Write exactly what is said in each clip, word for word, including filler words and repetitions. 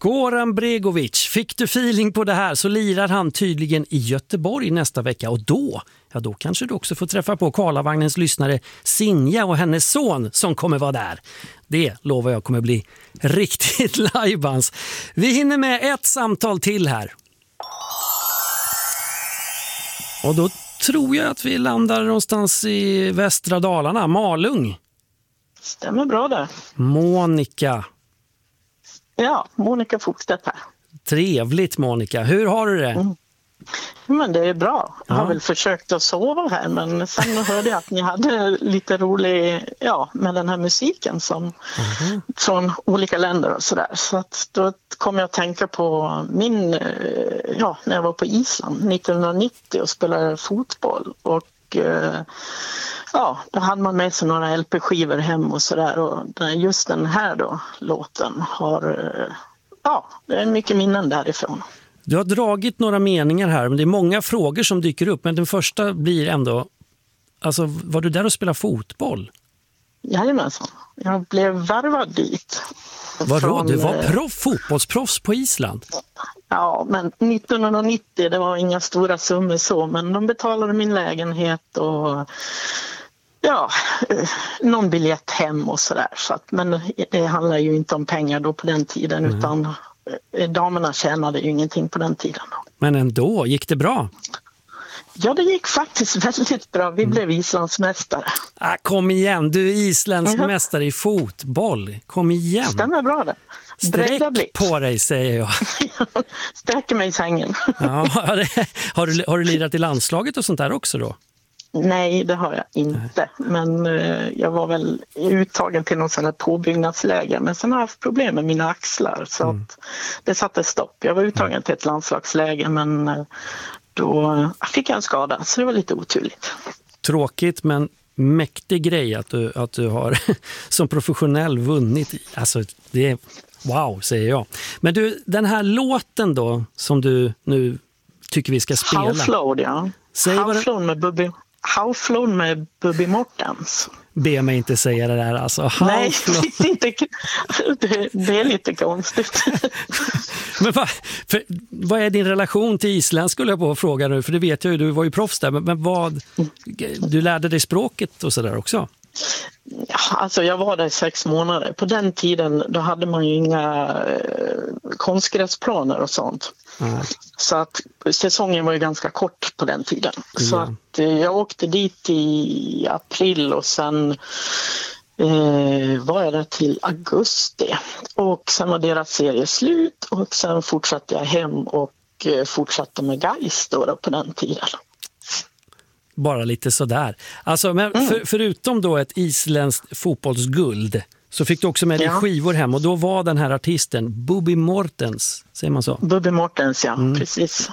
Goran Bregovic, fick du feeling på det här så lirar han tydligen i Göteborg nästa vecka. Och då, ja då kanske du också får träffa på Karlavagnens lyssnare Sinja och hennes son som kommer vara där. Det lovar jag kommer bli riktigt lajbans. Vi hinner med ett samtal till här. Och då tror jag att vi landar någonstans i västra Dalarna, Malung. Stämmer bra där. Monica. Ja, Monica Fogstedt här. Trevligt, Monica. Hur har du det? Mm. Men det är bra. Jag har ja. väl försökt att sova här, men sen hörde jag att ni hade lite rolig, ja, med den här musiken som mm. från olika länder och sådär. Så att då kom jag att tänka på min, ja, när jag var på Island nittonhundranittio och spelade fotboll. Och ja, då hade man med sig några L P-skivor hem och sådär. Och just den här då, låten har, ja, det är mycket minnen därifrån. Du har dragit några meningar här, men det är många frågor som dyker upp. Men den första blir ändå, alltså var du där och spelade fotboll? Jajamensan, jag blev värvad dit. Vadå? Från, du var proff, fotbollsproffs på Island? Ja, men nittonhundranittio, det var inga stora summor så, men de betalade min lägenhet och ja, någon biljett hem och sådär. Så att, men det handlar ju inte om pengar då på den tiden, mm. utan damerna tjänade ju ingenting på den tiden. Men ändå, gick det bra? Ja, det gick faktiskt väldigt bra. Vi mm. blev Islands mästare. Ah, kom igen, du är Islands mm. mästare i fotboll. Kom igen. Stämmer bra det. Sträck på dig, säger jag. Sträcker mig i sängen. Ja, har, du, har du lirat i landslaget och sånt där också då? Nej, det har jag inte. Men eh, jag var väl uttagen till någon sån här påbyggnadsläge. Men sen har jag haft problem med mina axlar. Så mm. att det satte stopp. Jag var uttagen till ett landslagsläge, men eh, då fick jag en skada. Så det var lite oturligt. Tråkigt, men mäktig grej att du, att du har som professionell vunnit. Alltså, det är wow, säger jag. Men du, den här låten då som du nu tycker vi ska spela. Howflown, ja. Howflown med Bubby. Howflown med Bubby Mortens. Be mig inte säga det där alltså. Nej, det är, inte, det, det är lite konstigt. Men vad, för, vad är din relation till Island skulle jag på fråga nu? För det vet jag ju, du var ju proffs där. Men, men vad, du lärde dig språket och sådär också? Ja, alltså jag var där i sex månader. På den tiden då hade man ju inga eh, konstgräsplaner och sånt. Mm. Så att säsongen var ju ganska kort på den tiden. Mm. Så att eh, jag åkte dit i april och sen eh, var jag där till augusti. Och sen var deras serie slut och sen fortsatte jag hem och eh, fortsatte med Gais då, då på den tiden. Bara lite sådär. Alltså, men mm. för, förutom då ett isländskt fotbollsguld så fick du också med dig ja. skivor hem och då var den här artisten Bubby Mortens, säger man så? Bubby Mortens, ja, mm. precis.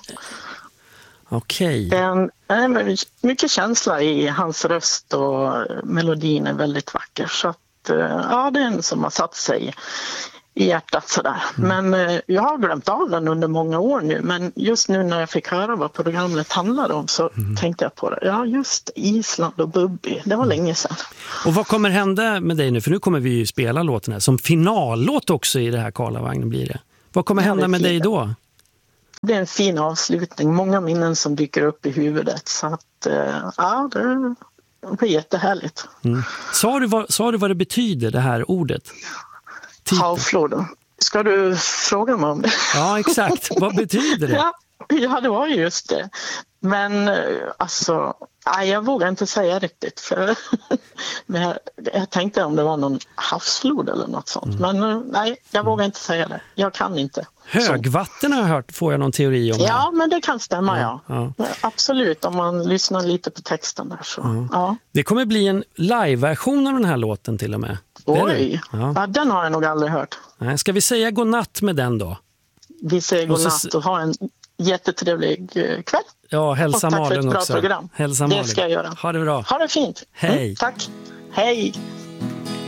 Okej. Okay. Mycket känsla i hans röst och melodin är väldigt vacker. Så att, ja, det är en som har satt sig i hjärtat sådär. Mm. Men eh, jag har glömt av den under många år nu. Men just nu när jag fick höra vad programmet handlade om så mm. tänkte jag på det. Ja, just Island och Bubby. Det var mm. länge sedan. Och vad kommer hända med dig nu? För nu kommer vi ju spela låten här. Som finallåt också i det här Karlavagnen blir det. Vad kommer ja, hända med dig då? Det är en fin avslutning. Många minnen som dyker upp i huvudet. Så att, eh, ja, det, det blir jättehärligt. Mm. Sa du vad, sa du vad det betyder, det här ordet? Howflown. Ska du fråga mig om det? Ja, exakt. Vad betyder det? Ja, ja, det var just det. Men alltså, nej, jag vågar inte säga riktigt. För men jag, jag tänkte om det var någon havsflod eller något sånt. Mm. Men nej, jag vågar inte säga det. Jag kan inte. Högvatten har jag hört, får jag någon teori om. Ja, här. Men det kan stämma, ja. Ja. ja. Absolut, om man lyssnar lite på texten där. Så. Ja. Ja. Det kommer bli en live-version av den här låten till och med. Oj, ja. Ja, den har jag nog aldrig hört. Nej, ska vi säga godnatt med den då? Vi säger godnatt och, så... och ha en jättetrevlig kväll. Ja, hälsa Malung också. Program. Hälsa det Malung. ska jag göra. Ha det bra. Ha det fint. Hej. Mm, tack. Hej.